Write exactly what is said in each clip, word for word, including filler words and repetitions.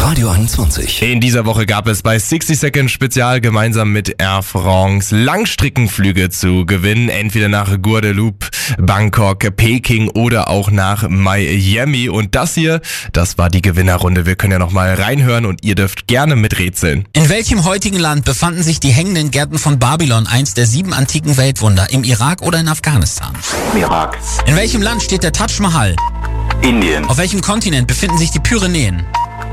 Radio einundzwanzig. In dieser Woche gab es bei sixty Second Spezial gemeinsam mit Air France Langstreckenflüge zu gewinnen. Entweder nach Guadeloupe, Bangkok, Peking oder auch nach Miami. Und das hier, das war die Gewinnerrunde. Wir können ja noch mal reinhören und ihr dürft gerne miträtseln. In welchem heutigen Land befanden sich die hängenden Gärten von Babylon, eins der sieben antiken Weltwunder? Im Irak oder in Afghanistan? Irak. In welchem Land steht der Taj Mahal? Indien. Auf welchem Kontinent befinden sich die Pyrenäen?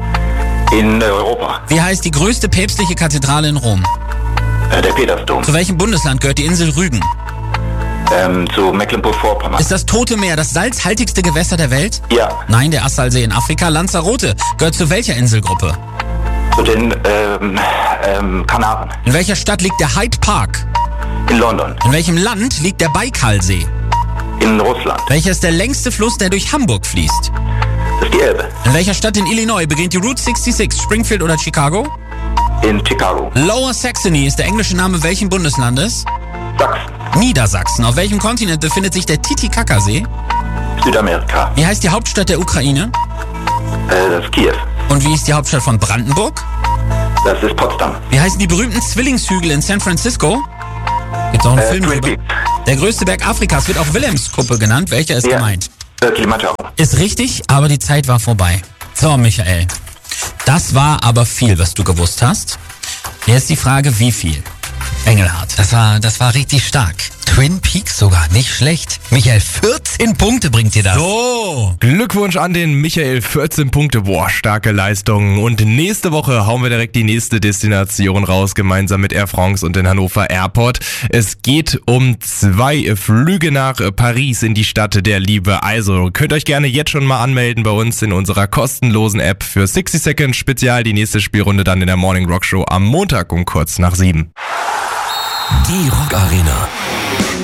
In Europa. Wie heißt die größte päpstliche Kathedrale in Rom? Äh, der Petersdom. Zu welchem Bundesland gehört die Insel Rügen? Ähm, zu Mecklenburg-Vorpommern. Ist das Tote Meer das salzhaltigste Gewässer der Welt? Ja. Nein, der Assalsee in Afrika. Lanzarote gehört zu welcher Inselgruppe? Zu den ähm, ähm, Kanaren. In welcher Stadt liegt der Hyde Park? In London. In welchem Land liegt der Baikalsee? In Russland. Welcher ist der längste Fluss, der durch Hamburg fließt? Das ist die Elbe. In welcher Stadt in Illinois beginnt die Route sechsundsechzig? Springfield oder Chicago? In Chicago. Lower Saxony ist der englische Name welchen Bundeslandes? Sachsen. Niedersachsen. Auf welchem Kontinent befindet sich der Titicacasee? Südamerika. Wie heißt die Hauptstadt der Ukraine? Äh, das ist Kiew. Und wie ist die Hauptstadt von Brandenburg? Das ist Potsdam. Wie heißen die berühmten Zwillingshügel in San Francisco? Gibt's auch einen Äh, Film Twin drüber? Peaks. Der größte Berg Afrikas wird auch Wilhelmskuppe genannt. Welcher ist Ja. gemeint? Äh, Kilimanjaro. Ist richtig, aber die Zeit war vorbei. So, Michael. Das war aber viel, was du gewusst hast. Jetzt die Frage, wie viel? Engelhardt. Das war, das war richtig stark. Twin Peaks sogar, nicht schlecht. Michael, vierzehn Punkte bringt dir das. So. Glückwunsch an den Michael, vierzehn Punkte, boah, starke Leistung. Und nächste Woche hauen wir direkt die nächste Destination raus, gemeinsam mit Air France und den Hannover Airport. Es geht um zwei Flüge nach Paris in die Stadt der Liebe. Also könnt euch gerne jetzt schon mal anmelden bei uns in unserer kostenlosen App für sixty Second Spezial. Die nächste Spielrunde dann in der Morning Rock Show am Montag um kurz nach sieben. Die Rock Arena.